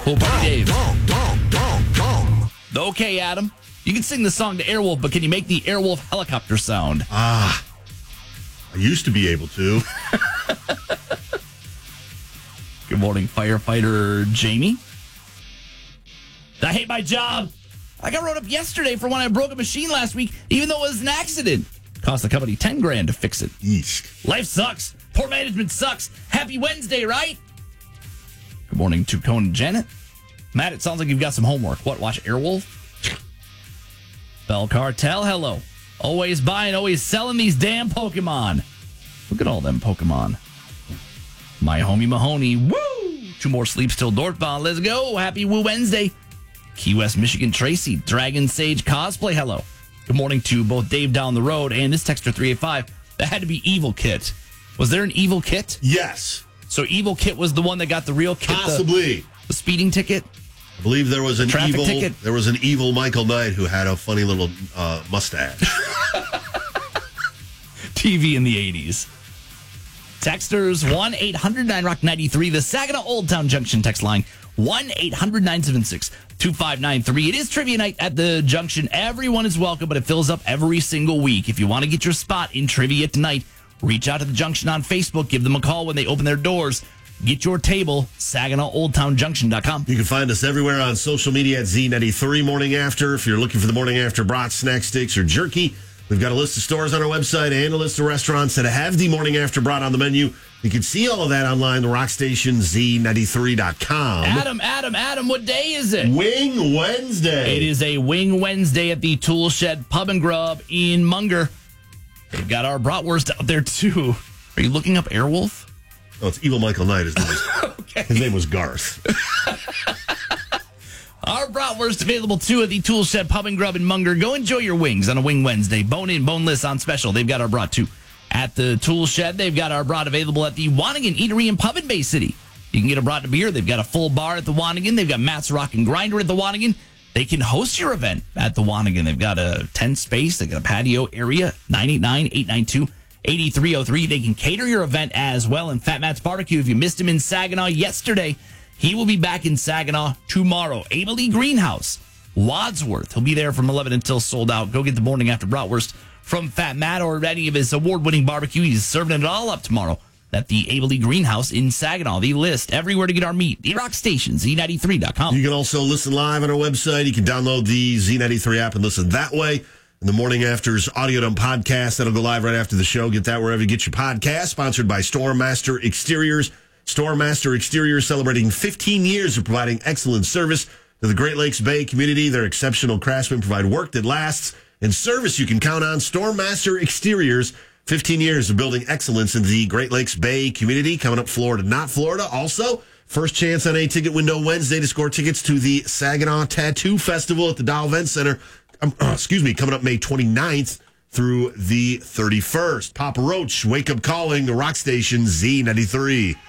Pool Party Dave. Okay, Adam. You can sing the song to Airwolf, but can you make the Airwolf helicopter sound? I used to be able to. Good morning, firefighter Jamie. I hate my job. I got wrote up yesterday for when I broke a machine last week, even though it was an accident. Cost the company $10,000 to fix it. Yeesh. Life sucks. Poor management sucks. Happy Wednesday, right? Good morning to Conan and Janet. Matt, it sounds like you've got some homework. What, watch Airwolf? Bell Cartel, hello. Always buying, always selling these damn Pokemon. Look at all them Pokemon. My homie Mahoney, woo! 2 more sleeps till Dortbahn. Let's go. Happy Woo Wednesday. Key West, Michigan, Tracy. Dragon Sage Cosplay, hello. Good morning to both Dave down the road and this texter 385. That had to be Evil Kit. Was there an Evil Kit? Yes. So Evil Kit was the one that got the real kit? Possibly. The speeding ticket? I believe there was an Traffic evil ticket? There was an evil Michael Knight who had a funny little mustache. TV in the 80s. Texters 1-800-9-ROCK-93. The Saginaw Old Town Junction text line 1-800-976-2593. It is trivia night at the Junction. Everyone is welcome, but it fills up every single week. If you want to get your spot in trivia tonight, reach out to the Junction on Facebook. Give them a call when they open their doors. Get your table, SaginawOldTownJunction.com. You can find us everywhere on social media at Z93 Morning After. If you're looking for the Morning After brats, snack sticks, or jerky, we've got a list of stores on our website and a list of restaurants that have the Morning After brat on the menu. You can see all of that online, the rock station, Z93.com. Adam, what day is it? Wing Wednesday. It is a Wing Wednesday at the Tool Shed Pub and Grub in Munger. They've got our bratwurst out there, too. Are you looking up Airwolf? Oh, it's Evil Michael Knight. His name was, Okay. His name was Garth. Our bratwurst available, too, at the Tool Shed Pub and Grub in Munger. Go enjoy your wings on a Wing Wednesday. Bone in, boneless on special. They've got our brat, too. At the Tool Shed, they've got our brat available at the Wanigan Eatery and Pub in Bay City. You can get a brat and a beer. They've got a full bar at the Wanigan. They've got Matt's Rock and Grinder at the Wanigan. They can host your event at the Wanigan. They've got a tent space. They've got a patio area, 989-892-8303. They can cater your event as well. And Fat Matt's Barbecue, if you missed him in Saginaw yesterday, he will be back in Saginaw tomorrow. Abilene Greenhouse, Wadsworth. He'll be there from 11 until sold out. Go get the Morning After bratwurst from Fat Matt or any of his award-winning barbecue. He's serving it all up tomorrow at the Abilene Greenhouse in Saginaw. The list everywhere to get our meat. The Rock Station, Z93.com. You can also listen live on our website. You can download the Z93 app and listen that way. And the Morning After's audio dump podcast, that'll go live right after the show. Get that wherever you get your podcast. Sponsored by Stormmaster Exteriors. Stormmaster Exteriors celebrating 15 years of providing excellent service to the Great Lakes Bay community. Their exceptional craftsmen provide work that lasts and service you can count on. Stormmaster Exteriors, 15 years of building excellence in the Great Lakes Bay community. Coming up Florida, not Florida. Also, first chance on a ticket window Wednesday to score tickets to the Saginaw Tattoo Festival at the Dow Event Center. Coming up May 29th through the 31st. Papa Roach, Wake Up Calling, the Rock Station, Z93.